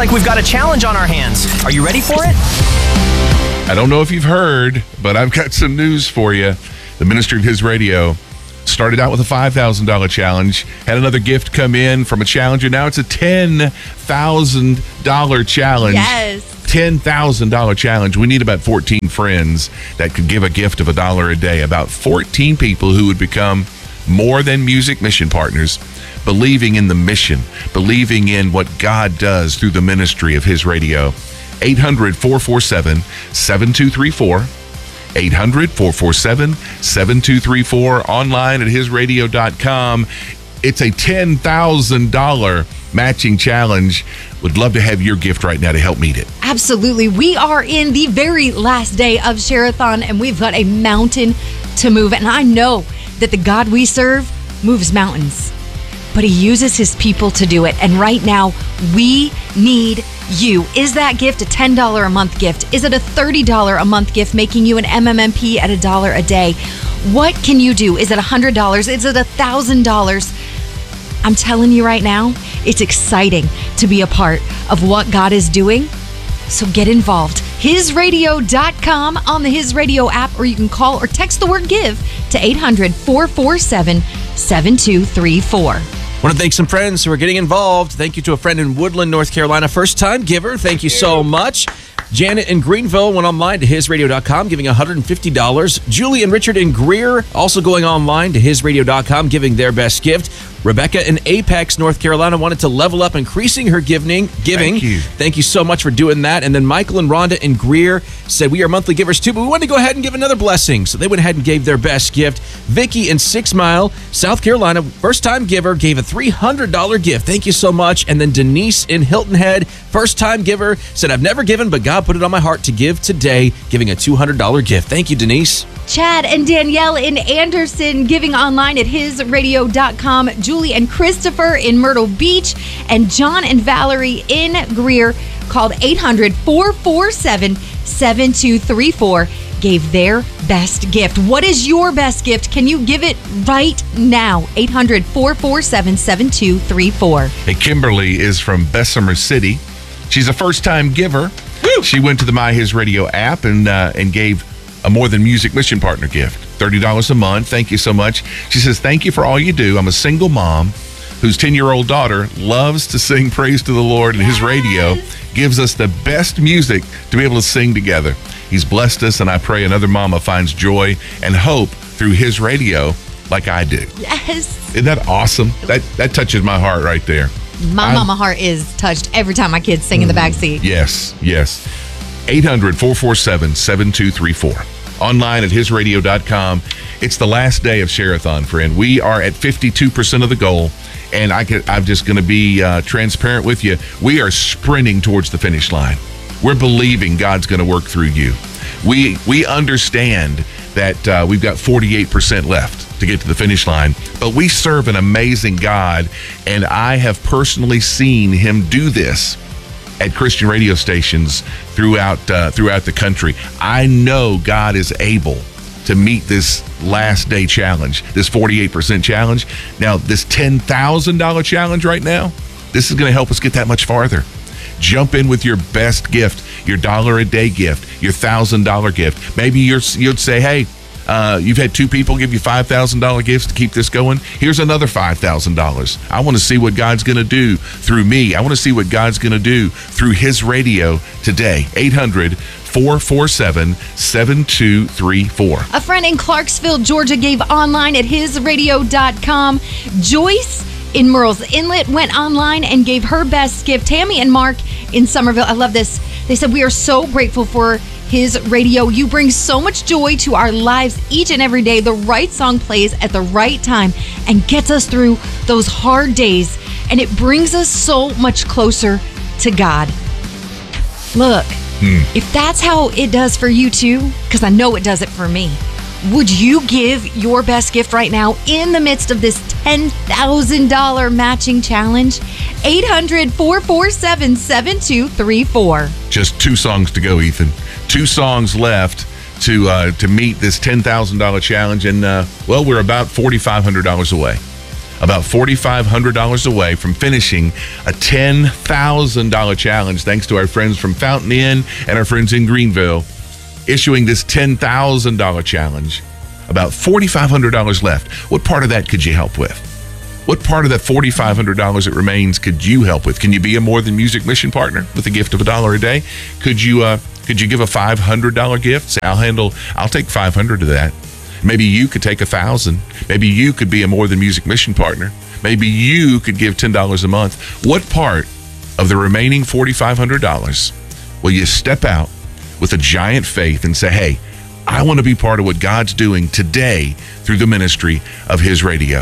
like we've got a challenge on our hands. Are you ready for it? I don't know if you've heard, but I've got some news for you. The Ministry of His Radio started out with a $5,000 challenge, had another gift come in from a challenger. Now it's a $10,000 challenge. Yes. $10,000 challenge. We need about 14 friends that could give a gift of $1 a day. About 14 people who would become more than music mission partners, believing in the mission, believing in what God does through the ministry of His radio. 800-447-7234. 800-447-7234. Online at hisradio.com. It's a $10,000 matching challenge. Would love to have your gift right now to help meet it. Absolutely. We are in the very last day of Share-a-thon, and we've got a mountain to move. And I know that the God we serve moves mountains, but He uses His people to do it. And right now, we need you. Is that gift a $10 a month gift? Is it a $30 a month gift, making you an MMMP at $1 a day? What can you do? Is it $100? Is it $1,000? I'm telling you right now, it's exciting to be a part of what God is doing. So get involved. HisRadio.com on the His Radio app, or you can call or text the word GIVE to 800-447-7234. I want to thank some friends who are getting involved. Thank you to a friend in Woodland, North Carolina, first-time giver. Thank you so much. Janet in Greenville went online to hisradio.com, giving $150. Julie and Richard in Greer also going online to hisradio.com, giving their best gift. Rebecca in Apex, North Carolina, wanted to level up, increasing her giving. Thank you so much for doing that. And then Michael and Rhonda in Greer said, we are monthly givers too, but we wanted to go ahead and give another blessing. So they went ahead and gave their best gift. Vicky in 6 Mile, South Carolina, first-time giver, gave a $300 gift. Thank you so much. And then Denise in Hilton Head, first-time giver, said, I've never given, but God put it on my heart to give today, giving a $200 gift. Thank you, Denise. Chad and Danielle in Anderson, giving online at hisradio.com. Julie and Christopher in Myrtle Beach, and John and Valerie in Greer called 800-447-7234, gave their best gift. What is your best gift? Can you give it right now? 800-447-7234. Hey, Kimberly is from Bessemer City. She's a first-time giver. Woo! She went to the My His Radio app and gave a More Than Music Mission Partner gift, $30 a month. Thank you so much. She says, thank you for all you do. I'm a single mom whose 10-year-old daughter loves to sing praise to the Lord, and His radio gives us the best music to be able to sing together. He's blessed us, and I pray another mama finds joy and hope through His radio like I do. Yes. Isn't that awesome? That touches my heart right there. My mama heart is touched every time my kids sing in the backseat. Yes. 800-447-7234. Online at hisradio.com. It's the last day of Share-a-thon, friend. We are at 52% of the goal, and I'm just going to be transparent with you. We are sprinting towards the finish line. We're believing God's going to work through you. We understand that we've got 48% left to get to the finish line, but we serve an amazing God, and I have personally seen Him do this at Christian radio stations throughout the country. I know God is able to meet this last day challenge, this 48% challenge. Now, this $10,000 challenge right now, this is going to help us get that much farther. Jump in with your best gift, your $1 a day gift, your $1,000 gift. Maybe you'd say, hey, you've had 2 people give you $5,000 gifts to keep this going. Here's another $5,000. I want to see what God's going to do through me. I want to see what God's going to do through His radio today. 800-447-7234. A friend in Clarksville, Georgia, gave online at hisradio.com. Joyce in Murrells Inlet went online and gave her best gift. Tammy and Mark in Somerville, I love this. They said, we are so grateful for His radio. You bring so much joy to our lives each and every day. The right song plays at the right time and gets us through those hard days, and it brings us so much closer to God. Look, if that's how it does for you too, because I know it does it for me, would you give your best gift right now in the midst of this $10,000 matching challenge? 800-447-7234. Just 2 songs to go, Ethan. 2 songs left to meet this $10,000 challenge, and we're about $4,500 away. about $4,500 away from finishing a $10,000 challenge, thanks to our friends from Fountain Inn and our friends in Greenville, issuing this $10,000 challenge. About $4,500 left. What part of that could you help with? What part of that $4,500 that remains could you help with? Can you be a More Than Music mission partner with a gift of $1 a day? Could you give a $500 gift? Say, I'll take 500 of that. Maybe you could take 1,000. Maybe you could be a More Than Music mission partner. Maybe you could give $10 a month. What part of the remaining $4,500 will you step out with a giant faith and say, hey, I want to be part of what God's doing today through the ministry of His Radio?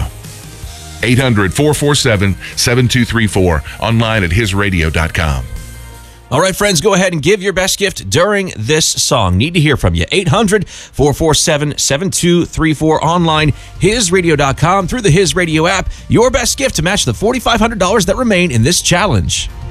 800-447-7234, online at hisradio.com. All right, friends, go ahead and give your best gift during this song. Need to hear from you. 800-447-7234, online, hisradio.com, through the His Radio app. Your best gift to match the $4,500 that remain in this challenge.